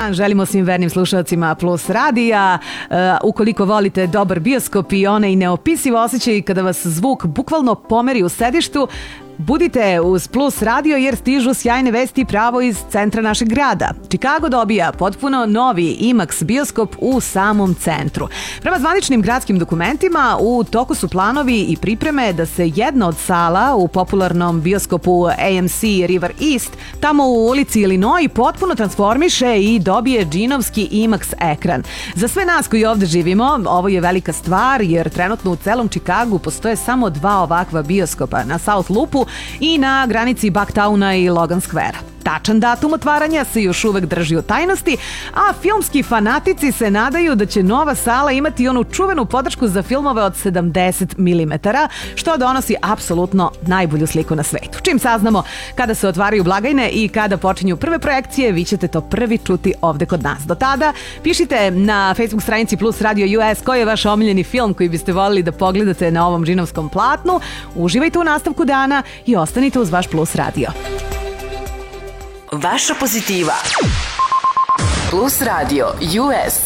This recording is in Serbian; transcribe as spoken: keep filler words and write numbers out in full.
dan želimo svim vernim slušalcima Plus radija. Uh, ukoliko volite dobar bioskop i onaj neopisiv osjećaj kada vas zvuk bukvalno pomeri u sedištu, budite uz Plus radio jer stižu sjajne vesti pravo iz centra našeg grada. Chicago dobija potpuno novi IMAX bioskop u samom centru. Prema zvaničnim gradskim dokumentima u toku su planovi i pripreme da se jedna od sala u popularnom bioskopu A M C River East tamo u ulici Illinois potpuno transformiše i dobije džinovski IMAX ekran. Za sve nas koji ovde živimo ovo je velika stvar jer trenutno u celom Chicagu postoje samo dva ovakva bioskopa, na South Loopu i na granici Bucktowna i Logan Square. Tačan datum otvaranja se još uvek drži u tajnosti, a filmski fanatici se nadaju da će nova sala imati onu čuvenu podršku za filmove od sedamdeset milimetara, što donosi apsolutno najbolju sliku na svetu. Čim saznamo kada se otvaraju blagajne i kada počinju prve projekcije, vi ćete to prvi čuti ovde kod nas. Do tada, pišite na Facebook stranici Plus Radio U S koji je vaš omiljeni film koji biste voljeli da pogledate na ovom džinovskom platnu. Uživajte u nastavku dana i ostanite uz vaš Plus Radio. Vaša pozitiva. Plus Radio U S.